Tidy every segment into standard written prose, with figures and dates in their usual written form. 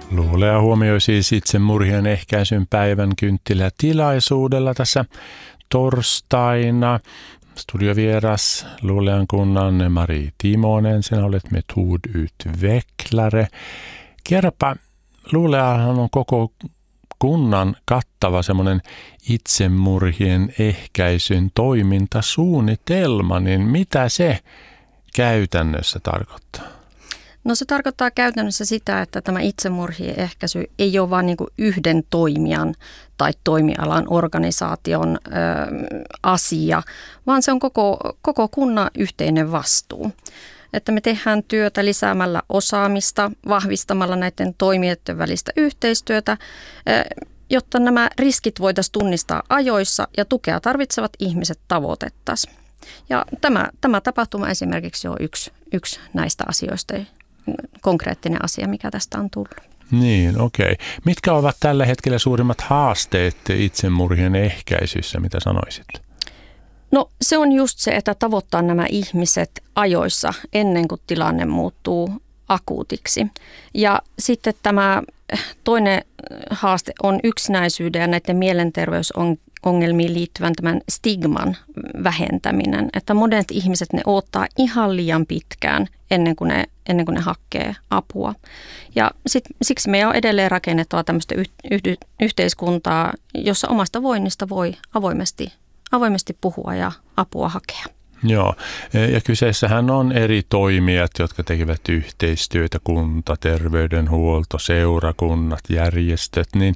Luulea huomioi siis itsemurhien ehkäisyn päivän kynttilätilaisuudella tässä torstaina. Studiovieras Luulean kunnan Mari Timonen, sinä olet metodutvecklare. Kerropa, Luuleahan on koko kunnan kattava semmoinen itsemurhien ehkäisyn toimintasuunnitelma, niin mitä se käytännössä tarkoittaa? No se tarkoittaa käytännössä sitä, että tämä itsemurhien ehkäisy ei ole vain niin kuin yhden toimijan tai toimialan organisaation asia, vaan se on koko kunnan yhteinen vastuu. Että me tehdään työtä lisäämällä osaamista, vahvistamalla näiden toimijoiden välistä yhteistyötä, jotta nämä riskit voitaisiin tunnistaa ajoissa ja tukea tarvitsevat ihmiset tavoitettaisiin. Ja tämä tapahtuma esimerkiksi on yksi näistä asioista, konkreettinen asia, mikä tästä on tullut. Niin, okei. Mitkä ovat tällä hetkellä suurimmat haasteet itsemurhien ehkäisyssä, mitä sanoisit? No se on just se, että tavoittaa nämä ihmiset ajoissa ennen kuin tilanne muuttuu akuutiksi. Ja sitten tämä toinen haaste on yksinäisyyden ja näiden mielenterveysongelmiin liittyvän tämän stigman vähentäminen. Että monet ihmiset ne odottaa ihan liian pitkään ennen kuin ne hakee apua. Ja siksi meidän on edelleen rakennettava tämmöistä yhteiskuntaa, jossa omasta voinnista voi avoimesti puhua ja apua hakea. Joo, ja kyseessähän on eri toimijat, jotka tekevät yhteistyötä, kunta, terveydenhuolto, seurakunnat, järjestöt, niin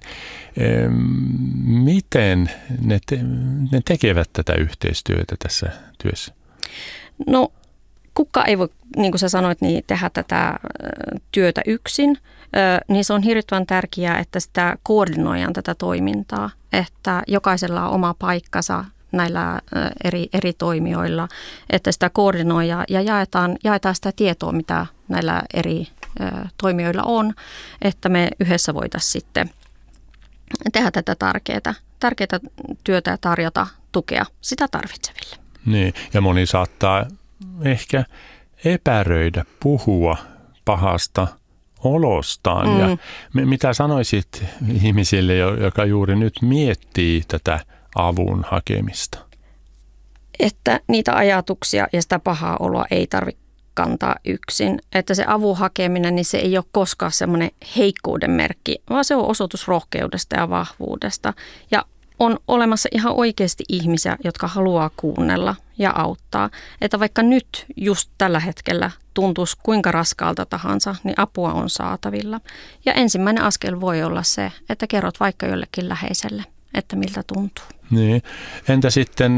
miten ne tekevät tätä yhteistyötä tässä työssä? No kukaan ei voi, niin kuin sä sanoit, niin tehdä tätä työtä yksin, niin se on hirvittävän tärkeää, että sitä koordinoidaan tätä toimintaa, että jokaisella on oma paikkansa näillä eri toimijoilla, että sitä koordinoidaan ja jaetaan sitä tietoa, mitä näillä eri toimijoilla on, että me yhdessä voitaisiin sitten tehdä tätä tärkeää työtä ja tarjota tukea sitä tarvitseville. Niin, ja moni saattaa ehkä epäröidä puhua pahasta olostaan. Ja mitä sanoisit ihmisille, joka juuri nyt miettii tätä avun hakemista? Että niitä ajatuksia ja sitä pahaa oloa ei tarvitse kantaa yksin. Että se avun hakeminen, niin se ei ole koskaan semmoinen heikkouden merkki, vaan se on osoitus rohkeudesta ja vahvuudesta. Ja on olemassa ihan oikeasti ihmisiä, jotka haluaa kuunnella ja auttaa. Että vaikka nyt just tällä hetkellä tuntuisi kuinka raskaalta tahansa, niin apua on saatavilla. Ja ensimmäinen askel voi olla se, että kerrot vaikka jollekin läheiselle, että miltä tuntuu. Niin. Entä sitten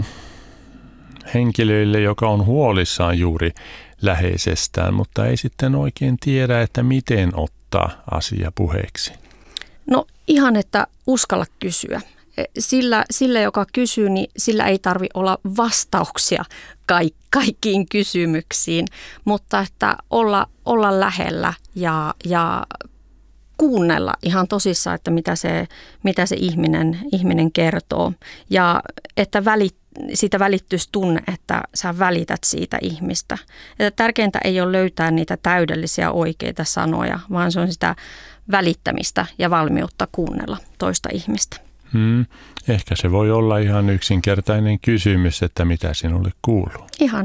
henkilöille, joka on huolissaan juuri läheisestään, mutta ei sitten oikein tiedä, että miten ottaa asia puheeksi? No ihan, että uskalla kysyä. Sillä, joka kysyy, niin sillä ei tarvitse olla vastauksia kaikkiin kysymyksiin, mutta että olla lähellä ja kuunnella ihan tosissaan, että mitä se ihminen kertoo ja että siitä välittyisi tunne, että sä välität siitä ihmistä. Että tärkeintä ei ole löytää niitä täydellisiä oikeita sanoja, vaan se on sitä välittämistä ja valmiutta kuunnella toista ihmistä. Ehkä se voi olla ihan yksinkertainen kysymys, että mitä sinulle kuuluu. Ihan.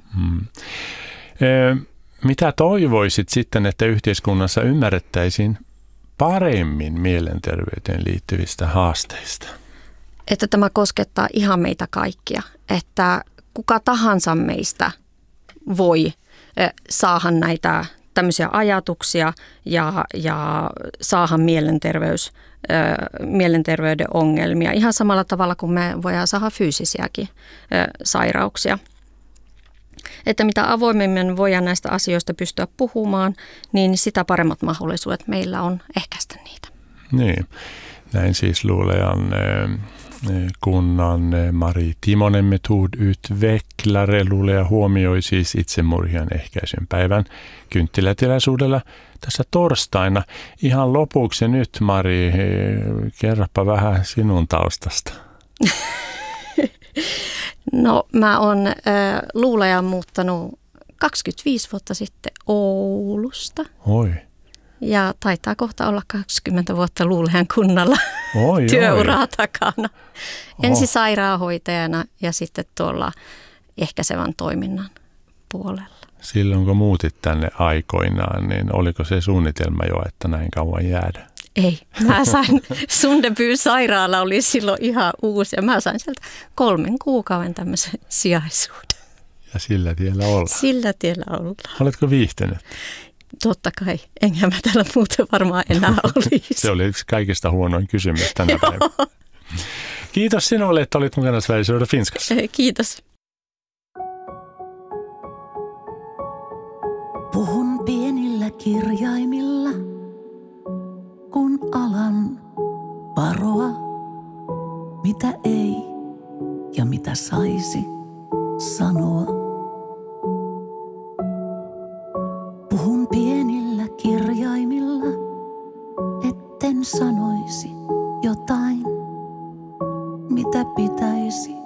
Mitä toivoisit sitten, että yhteiskunnassa ymmärrettäisiin paremmin mielenterveyteen liittyvistä haasteista? Että tämä koskettaa ihan meitä kaikkia, että kuka tahansa meistä voi saada näitä tämmöisiä ajatuksia ja saada mielenterveyden ongelmia ihan samalla tavalla kuin me voidaan saada fyysisiäkin sairauksia. Että mitä avoimemmin voidaan näistä asioista pystyä puhumaan, niin sitä paremmat mahdollisuudet meillä on ehkäistä niitä. Niin, näin siis Luulean kunnan Mari Timonen metodutvecklare. Luulea huomioi siis itsemurhien ehkäisyn päivän kynttilätilaisuudella tässä torstaina. Ihan lopuksi nyt, Mari, kerropa vähän sinun taustasta. No mä oon Luuleaan muuttanut 25 vuotta sitten Oulusta. Oi. Ja taitaa kohta olla 20 vuotta Luuleän kunnalla työuraa takana. Ensin sairaanhoitajana ja sitten tuolla ehkäisevän toiminnan puolella. Silloin kun muutit tänne aikoinaan, niin oliko se suunnitelma jo, että näin kauan jäädä? Ei. Mä sain, Sundeby sairaala oli silloin ihan uusi ja mä sain sieltä 3 kuukauden tämmöisen sijaisuuden. Ja sillä tiellä ollaan. Sillä tiellä ollaan. Oletko viihtynyt? Totta kai. Enhän mä täällä muuten varmaan enää olisi. Se oli yksi kaikista huonoin kysymys tänä päivänä. Kiitos sinulle, että olit mukana Sveriges Radio Finskassa. Kiitos. Puhun pienillä kirjaimilla, kun alan varoa, mitä ei ja mitä saisi sanoa. Puhun pienillä kirjaimilla, etten sanoisi jotain, mitä pitäisi